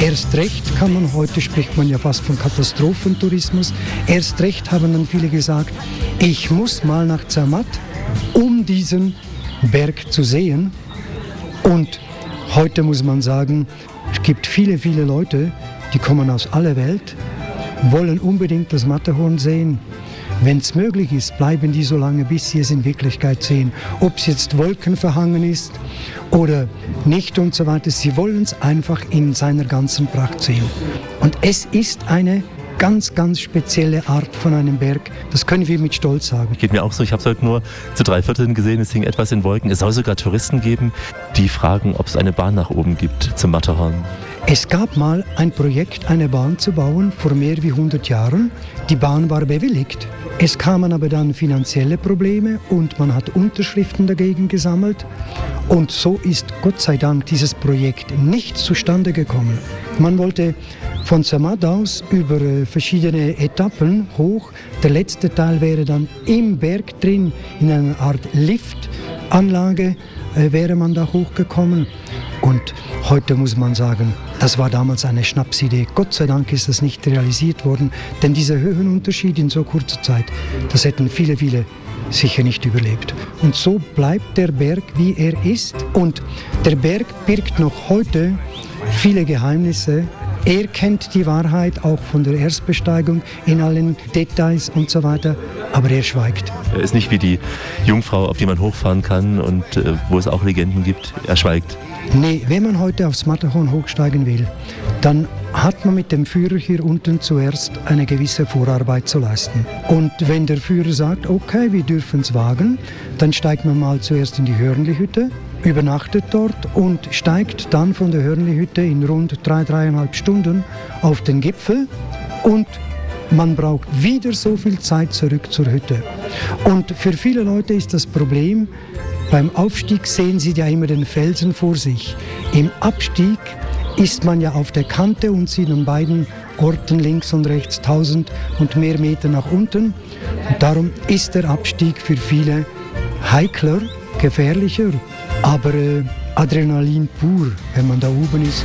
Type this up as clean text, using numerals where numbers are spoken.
Erst recht spricht man ja fast von Katastrophentourismus, erst recht haben dann viele gesagt, ich muss mal nach Zermatt, um diesen Berg zu sehen. Und heute muss man sagen, es gibt viele, viele Leute, die kommen aus aller Welt, wollen unbedingt das Matterhorn sehen. Wenn es möglich ist, bleiben die so lange, bis sie es in Wirklichkeit sehen. Ob es jetzt wolkenverhangen ist oder nicht und so weiter. Sie wollen es einfach in seiner ganzen Pracht sehen. Und es ist eine ganz, ganz spezielle Art von einem Berg. Das können wir mit Stolz sagen. Geht mir auch so. Ich habe es heute nur zu 3/4 gesehen. Es hing etwas in Wolken. Es soll sogar Touristen geben, die fragen, ob es eine Bahn nach oben gibt zum Matterhorn. Es gab mal ein Projekt, eine Bahn zu bauen, vor mehr wie 100 Jahren. Die Bahn war bewilligt. Es kamen aber dann finanzielle Probleme und man hat Unterschriften dagegen gesammelt. Und so ist Gott sei Dank dieses Projekt nicht zustande gekommen. Man wollte von Zermatt aus über verschiedene Etappen hoch. Der letzte Teil wäre dann im Berg drin, in einer Art Liftanlage wäre man da hochgekommen. Und heute muss man sagen, das war damals eine Schnapsidee. Gott sei Dank ist das nicht realisiert worden, denn dieser Höhenunterschied in so kurzer Zeit, das hätten viele, viele sicher nicht überlebt. Und so bleibt der Berg, wie er ist. Und der Berg birgt noch heute viele Geheimnisse. Er kennt die Wahrheit, auch von der Erstbesteigung, in allen Details und so weiter, aber er schweigt. Er ist nicht wie die Jungfrau, auf die man hochfahren kann und wo es auch Legenden gibt. Er schweigt. Nee, wenn man heute aufs Matterhorn hochsteigen will, dann hat man mit dem Führer hier unten zuerst eine gewisse Vorarbeit zu leisten. Und wenn der Führer sagt, okay, wir dürfen es wagen, dann steigt man mal zuerst in die Hörnli-Hütte, übernachtet dort und steigt dann von der Hörnli-Hütte in rund 3,5 Stunden auf den Gipfel und man braucht wieder so viel Zeit zurück zur Hütte. Und für viele Leute ist das Problem, beim Aufstieg sehen sie ja immer den Felsen vor sich. Im Abstieg ist man ja auf der Kante und sieht an beiden Orten links und rechts 1000 und mehr Meter nach unten. Und darum ist der Abstieg für viele heikler, gefährlicher, aber Adrenalin pur, wenn man da oben ist.